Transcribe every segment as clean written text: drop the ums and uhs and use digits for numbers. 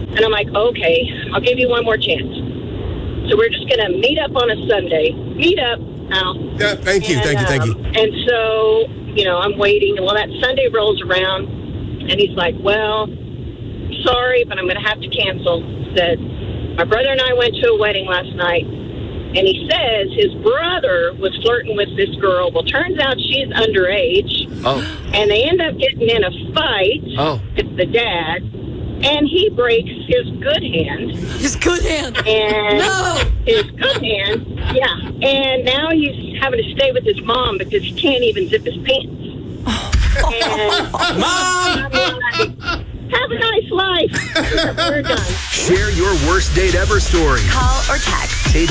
And I'm like, okay, I'll give you one more chance. So we're just going to meet up on a Sunday. Meet up, Al. Yeah, thank you. And so, I'm waiting. Well, that Sunday rolls around, and he's like, well, sorry, but I'm going to have to cancel. Said, my brother and I went to a wedding last night, and he says his brother was flirting with this girl. Well, turns out she's underage. Oh. And they end up getting in a fight with the dad, and he breaks his good hand. His good hand. And No. his good hand, yeah. And now he's having to stay with his mom because he can't even zip his pants. And Mom! I'm like, have a nice life. We're done. Share your worst date ever story. Call or text.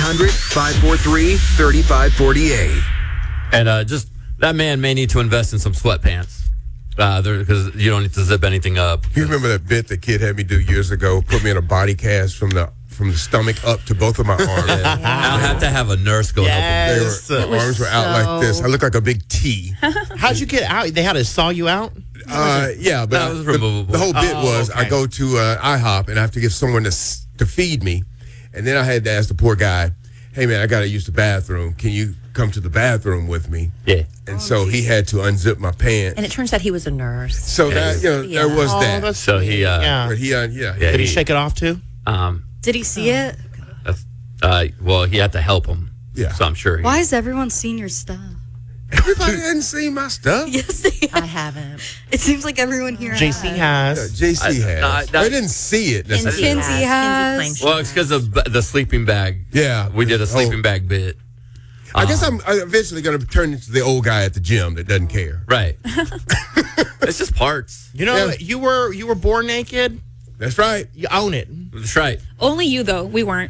800-543-3548. And just that man may need to invest in some sweatpants. Because you don't need to zip anything up. You remember that bit the kid had me do years ago? Put me in a body cast from the stomach up to both of my arms. I'll have to have a nurse go help him. My arms were out like this. I look like a big T. How'd you get out? They had to saw you out? Yeah, but That was removable. the whole bit was okay. I go to IHOP and I have to get someone to feed me. And then I had to ask the poor guy, hey, man, I got to use the bathroom. Can you come to the bathroom with me? Yeah. And so he had to unzip my pants. And it turns out he was a nurse. So that, there was that. That's So he, yeah. But he, Did he shake it off too? Did he see it? Well, he had to help him. Yeah. So I'm sure. Why has everyone seen your stuff? Everybody hadn't seen my stuff. Yes, they have. I haven't. It seems like everyone here JC has. has. JC has. no, I didn't see it necessarily. Kinsey has. claims she Well, it's because of the sleeping bag. Yeah. We did a sleeping bag bit. I guess I'm eventually going to turn into the old guy at the gym that doesn't care. Right. It's just parts. You know, you were born naked. That's right. You own it. That's right. Only you, though. We weren't.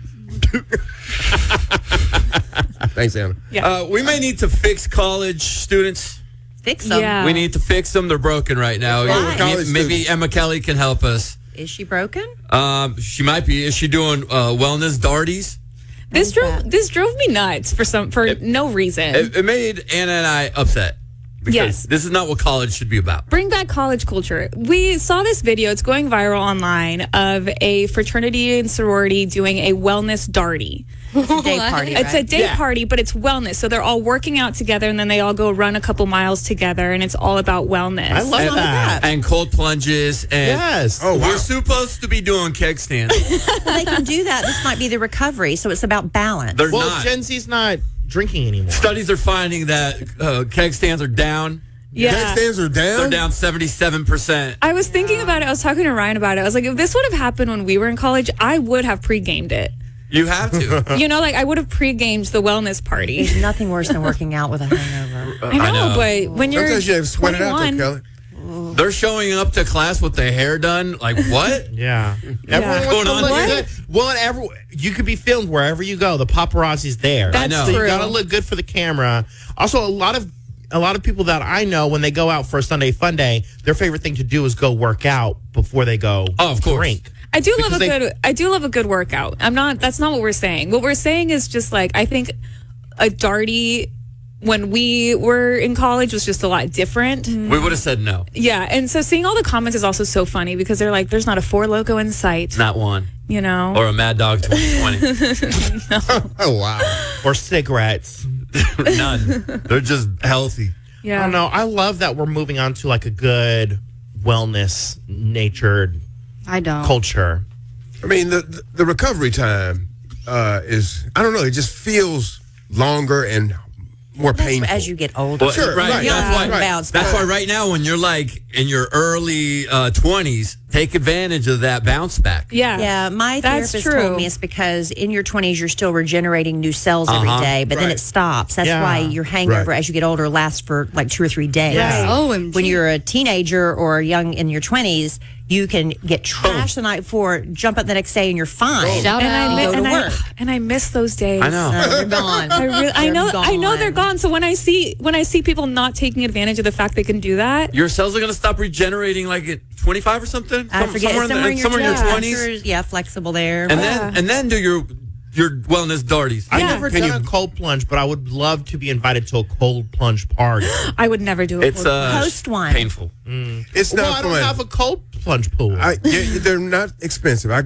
Thanks, Anna. We may need to fix college students. Fix them. Yeah. We need to fix them. They're broken right now. College Maybe students. Emma Kelly can help us. Is she broken? She might be. Is she doing wellness darties? This drove me nuts for no reason. It made Anna and I upset. Because Yes. this is not what college should be about. Bring back college culture. We saw this video. It's going viral online of a fraternity and sorority doing a wellness darty. It's a day party, right? It's a day party, but it's wellness. So they're all working out together, and then they all go run a couple miles together, and it's all about wellness. I love that. And cold plunges. And Yes. Oh, wow. we're supposed to be doing keg stands. Well, they can do that. This might be the recovery, so it's about balance. They're Well, not. Gen Z's not drinking anymore. Studies are finding that keg stands are down. Yeah. Keg stands are down? They're down 77%. I was thinking about it. I was talking to Ryan about it. I was like, if this would have happened when we were in college, I would have pre-gamed it. You have to. I would have pre-gamed the wellness party. There's nothing worse than working out with a hangover. I know, but when you're Sometimes you have to sweat it out, 21, though, Kelly. They're showing up to class with their hair done. Like, what? Yeah. Everyone What's wants going to on look here? good. Well, and you could be filmed wherever you go. The paparazzi's there. That's know. So you true. got to look good for the camera. Also, a lot of people that I know, when they go out for a Sunday fun day, their favorite thing to do is go work out before they go Of course. drink. I do love Because I do love a good workout. That's not what we're saying. What we're saying is just like, I think a darty when we were in college was just a lot different. We would have said no. Yeah. And so seeing all the comments is also so funny because they're like, there's not a Four Loko in sight, Not one. you know? Or a Mad Dog 2020. Oh, wow. Or cigarettes. None. They're just healthy. Yeah. I don't know. I love that we're moving on to like a good wellness natured I don't. culture. I mean, the recovery time is, I don't know, it just feels longer and more painful. As you get older. Well, Sure, right. right. That's why right now when you're like in your early 20s, take advantage of that bounce back. Yeah. Yeah, my That's therapist true. told me it's because in your 20s you're still regenerating new cells every day, but then Right. it stops. That's Yeah. why your hangover Right. as you get older lasts for like 2 or 3 days. Yeah. OMG. When you're a teenager or young in your 20s, you can get trashed the night before, jump up the next day, and you're fine. Shout And out. I, go mi- to and, I, work. and I miss those days. I know. They're gone. I know They're they're gone. So when I see people not taking advantage of the fact they can do that, Your cells are going to stop regenerating like at 25 or something? I forget. Somewhere in your 20s? 20s. Yeah, flexible there. And then do your wellness darties. I've Yeah. never done a cold plunge, but I would love to be invited to a cold plunge party. I would never do it. It's Host one. painful. It's Well, not I don't fun. have a cold plunge pool. They're not expensive. I